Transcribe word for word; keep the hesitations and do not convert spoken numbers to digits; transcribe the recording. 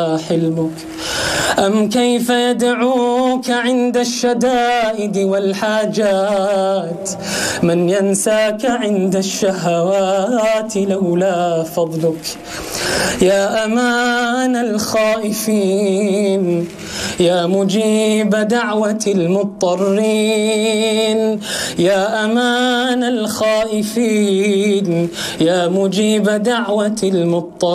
حلمك؟ أم كيف يدعوك عند الشدائد والحاجات من ينساك عند الشهوات لولا فضلك؟ يا أمان الخائفين، يا مجيب دعوة المضطرين، يا أمان الخائفين، يا مجيب دعوة المضطرين.